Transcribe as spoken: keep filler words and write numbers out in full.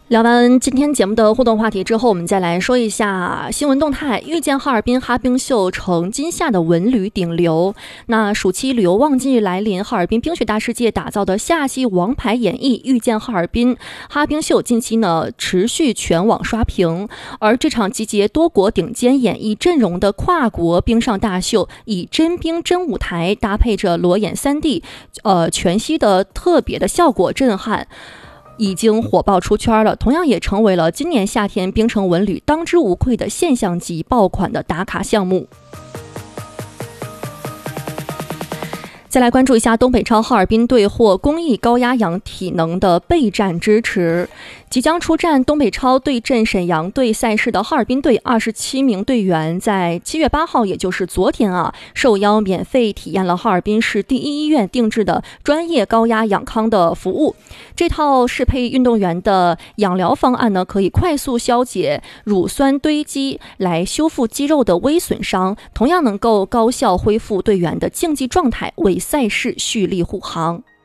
聊完今天节目的互动话题之后，我们再来说一下新闻动态。遇见哈尔滨哈冰秀成今夏的文旅顶流。那暑期旅游旺季来临，哈尔滨冰雪大世界打造的夏季王牌演绎遇见哈尔滨哈冰秀近期呢持续全网刷屏，而这场集结多国顶尖演艺阵容的跨国冰上大秀，以真冰真舞台搭配着裸眼 三 D 呃全息的特别的效果震撼，已经火爆出圈了，同样也成为了今年夏天冰城文旅当之无愧的现象级爆款的打卡项目。再来关注一下东北超哈尔滨队获公益高压氧体能的备战支持。即将出战东北超对阵沈阳队赛事的哈尔滨队二十七名队员，在七月八号，也就是昨天啊，受邀免费体验了哈尔滨市第一医院定制的专业高压氧康的服务。这套适配运动员的氧疗方案呢，可以快速消解乳酸堆积，来修复肌肉的微损伤，同样能够高效恢复队员的竞技状态，为赛事蓄力护航。